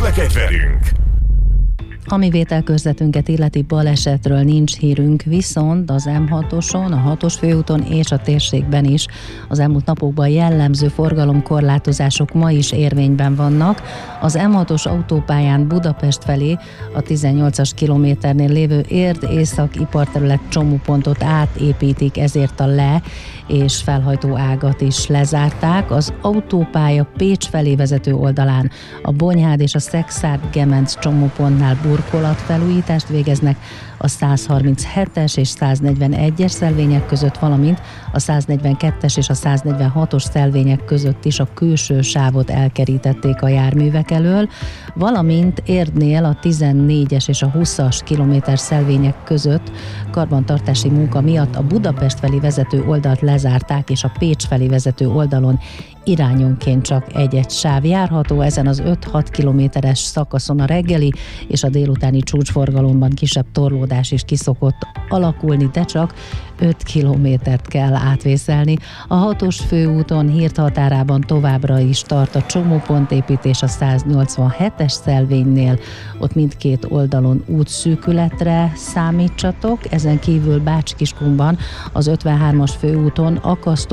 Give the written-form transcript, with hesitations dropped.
közlekedj velünk! Ami vételkörzetünket illeti, balesetről nincs hírünk, viszont az M6-oson, a 6-os főúton és a térségben is az elmúlt napokban jellemző forgalomkorlátozások ma is érvényben vannak. Az M6-os autópályán Budapest felé a 18-as kilométernél lévő Érd-Észak iparterület csomópontot átépítik, ezért a és felhajtó ágat is lezárták. Az autópálya Pécs felé vezető oldalán a Bonyhád és a Szekszárd-Gemenc csomópontnál burkolatfelújítást végeznek, a 137-es és 141-es szelvények között, valamint a 142-es és a 146-os szelvények között is a külső sávot elkerítették a járművek elől, valamint Érdnél a 14-es és a 20-as kilométer szelvények között karbantartási munka miatt a Budapest felé vezető oldalt lezárták, és a Pécs felé vezető oldalon irányonként csak egy-egy sáv járható. Ezen az 5-6 kilométeres szakaszon a reggeli és a délutáni csúcsforgalomban kisebb torlódás is kiszokott alakulni, de csak 5 kilométert kell átvészelni. A 6-os főúton Hird határában továbbra is tart a csomópontépítés a 187-es szelvénynél, ott mindkét oldalon útszűkületre számítsatok, ezen kívül Bács-Kiskunban az 53-as főúton akasztó